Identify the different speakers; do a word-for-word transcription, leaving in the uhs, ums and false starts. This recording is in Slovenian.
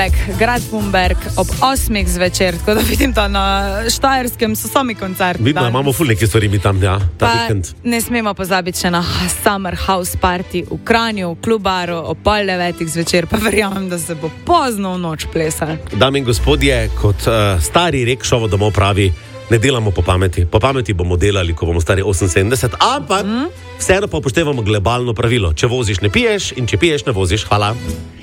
Speaker 1: Gradbumberg ob osmih zvečer, tako da vidim to na Štajerskem, so sami koncerti.
Speaker 2: Vidno, imamo ful neki stvari mi tam, ja, ta
Speaker 1: pa
Speaker 2: vikend.
Speaker 1: Ne smemo pozabiti še na Summer House Party v Kranju, v Klubaru, ob pol devetih zvečer, pa verjamem, da se bo pozno v noč plesal.
Speaker 2: Dame in gospodje, kot uh, stari rek šovo domov pravi, ne delamo po pameti. Po pameti bomo delali, ko bomo stari oseminsedemdeset, ampak mm? vseeno pa upoštevamo globalno pravilo. Če voziš, ne piješ in če piješ, ne voziš. Hvala.